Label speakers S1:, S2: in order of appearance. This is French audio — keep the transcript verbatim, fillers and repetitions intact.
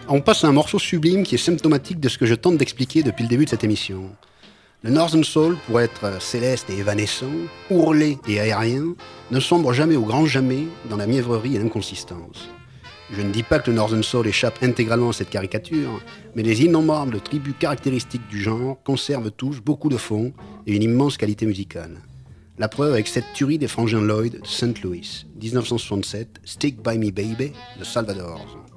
S1: On passe à un morceau sublime qui est symptomatique de ce que je tente d'expliquer depuis le début de cette émission. Le Northern Soul, pour être céleste et évanescent, ourlé et aérien, ne sombre jamais au grand jamais dans la mièvrerie et l'inconsistance. Je ne dis pas que le Northern Soul échappe intégralement à cette caricature, mais les innombrables tribus caractéristiques du genre conservent tous beaucoup de fond et une immense qualité musicale. La preuve avec cette tuerie des frangins Lloyd de Saint Louis, dix-neuf cent soixante-sept, Stick By Me Baby, de Salvador.